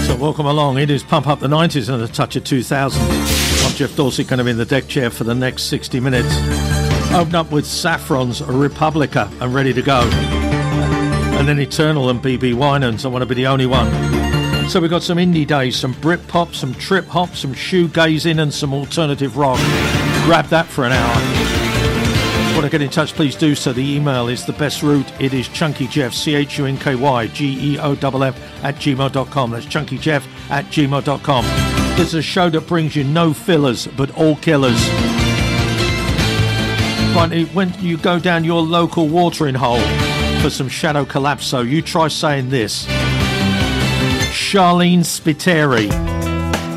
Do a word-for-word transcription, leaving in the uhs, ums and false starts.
So welcome along. It is Pump Up the nineties and a touch of two thousand. I'm Jeff Dorsey, going to be in the deck chair for the next sixty minutes. Open up with Saffron's Republica and Ready to Go. And then Eternal and B B Winans, I Want to Be the Only One. So we've got some indie days, some Britpop, some trip hop, some shoegazing and some alternative rock. Grab that for an hour. Want to get in touch, please do so. The email is the best route. It is chunkyjeff, C H U N K Y G E O F F at gmail dot com. That's chunkyjeff at gmail dot com. This is a show that brings you no fillers, but all killers. Right, when you go down your local watering hole for some Shadow Collapso, you try saying this. Charlene Spiteri.